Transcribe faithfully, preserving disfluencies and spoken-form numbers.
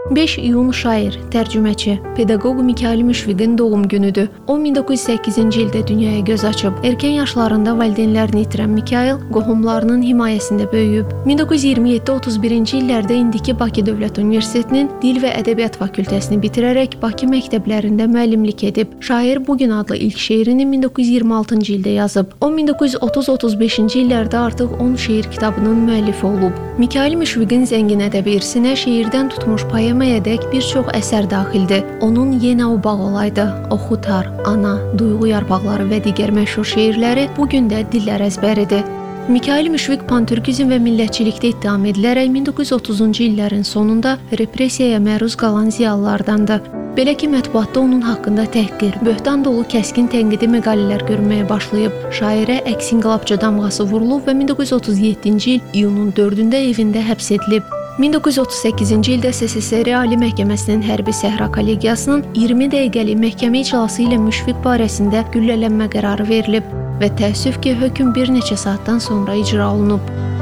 beş iyun şair, tərcüməçi, pedaqoq Mikayıl Müşfiqin doğum günüdür. O min doqquz yüz səkkizinci ildə dünyaya göz açıb. Erkən yaşlarında valideynlərini itirən Mikayıl qohumlarının himayəsində böyüyüb. min doqquz yüz iyirmi yeddi otuz birinci illərdə indiki Bakı Dövlət Universitetinin Dil və Ədəbiyyat fakültəsini bitirərək Bakı məktəblərində müəllimlik edib. Şair Bu gün adlı ilk şeirini min doqquz yüz iyirmi altıncı ildə yazıb. O min doqquz yüz otuz otuz beşinci illərdə artıq on şeir kitabının müəllifi olub. Mikayıl Müşfiqin zəngin ədəbi irsinə şeirdən tutmuş poemayadək bir çox əsər daxildir. Onun Yenə o bağ olaydı, Oxutar, Ana, Duyğu yarpaqları və digər məşhur şeirləri bu gün də dillər əzbəridir. Mikayıl Müşfiq pantürkizm və millətçilikdə ittiham edilərək min doqquz yüz otuzuncu illərin sonunda repressiyaya məruz qalan ziyalılardandır. Belə ki, mətbuatda onun haqqında təhqir, böhtan dolu kəskin tənqidi məqalələr görməyə başlayıb. Şairə əks-inqilabçı damğası vurulub və min doqquz yüz otuz yeddinci il iyunun dördündə evində həbs edilib. min doqquz yüz otuz səkkizinci ildə S S S R Ali Məhkəməsinin Hərbi Səhra Kollegiyasının iyirmi dəqiqəlik məhkəmə iclası ilə Müşfiq barəsində güllələnmə qərarı verilib və təəssüf ki, hökm bir neçə saatdan sonra icra olunub.